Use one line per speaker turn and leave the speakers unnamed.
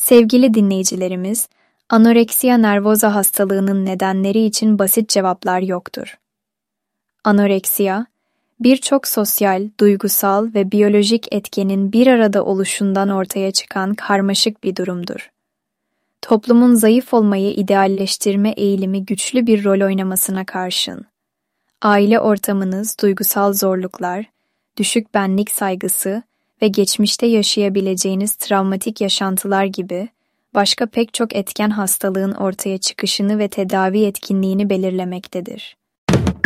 Sevgili dinleyicilerimiz, anoreksiya nervoza hastalığının nedenleri için basit cevaplar yoktur. Anoreksiya, birçok sosyal, duygusal ve biyolojik etkenin bir arada oluşundan ortaya çıkan karmaşık bir durumdur. Toplumun zayıf olmayı idealleştirme eğilimi güçlü bir rol oynamasına karşın, aile ortamınız, duygusal zorluklar, düşük benlik saygısı ve geçmişte yaşayabileceğiniz travmatik yaşantılar gibi başka pek çok etken hastalığın ortaya çıkışını ve tedavi etkinliğini belirlemektedir.